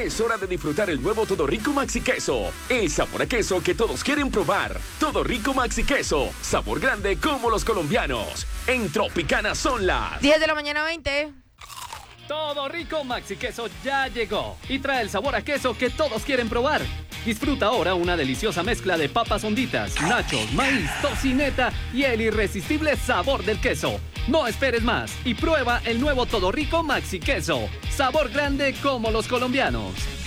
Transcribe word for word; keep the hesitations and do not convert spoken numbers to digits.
Es hora de disfrutar el nuevo Todo Rico Maxi Queso. El sabor a queso que todos quieren probar. Todo Rico Maxi Queso. Sabor grande como los colombianos. En Tropicana son las diez de la mañana, veinte. Todo Rico Maxi Queso ya llegó y trae el sabor a queso que todos quieren probar. Disfruta ahora una deliciosa mezcla de papas honditas, nachos, maíz, tocineta y el irresistible sabor del queso. No esperes más y prueba el nuevo Todo Rico Maxi Queso. Sabor grande como los colombianos.